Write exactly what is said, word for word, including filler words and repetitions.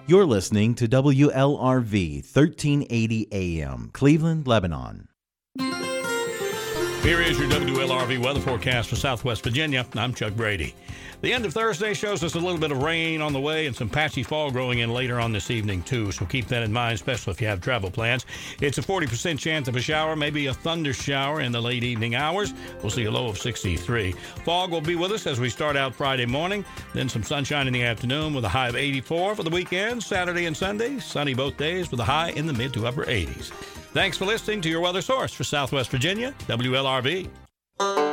You're listening to W L R V thirteen eighty A M, Cleveland, Lebanon. Here is your W L R V weather forecast for Southwest Virginia. I'm Chuck Brady. The end of Thursday shows us a little bit of rain on the way and some patchy fog growing in later on this evening, too. So keep that in mind, especially if you have travel plans. It's a forty percent chance of a shower, maybe a thunder shower in the late evening hours. We'll see a low of sixty-three. Fog will be with us as we start out Friday morning. Then some sunshine in the afternoon with a high of eighty-four for the weekend. Saturday and Sunday, sunny both days with a high in the mid to upper eighties. Thanks for listening to your weather source for Southwest Virginia, W L R V.